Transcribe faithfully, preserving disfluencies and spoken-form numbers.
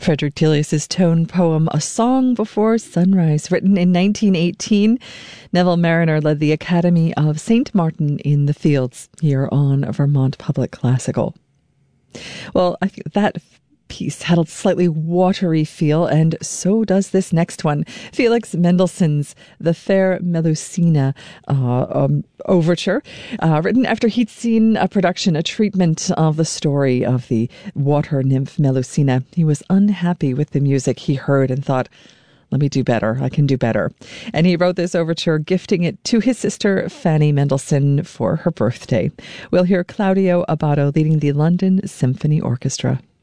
Frederick Delius's tone poem, A Song Before Sunrise, written in nineteen eighteen. Neville Marriner led the Academy of Saint Martin in the Fields here on Vermont Public Classical. Well, I think that piece had a slightly watery feel, and so does this next one. Felix Mendelssohn's The Fair Melusina uh, um, overture, uh, written after he'd seen a production, a treatment of the story of the water nymph Melusina. He was unhappy with the music he heard and thought, let me do better. I can do better. And he wrote this overture, gifting it to his sister, Fanny Mendelssohn, for her birthday. We'll hear Claudio Abbado leading the London Symphony Orchestra.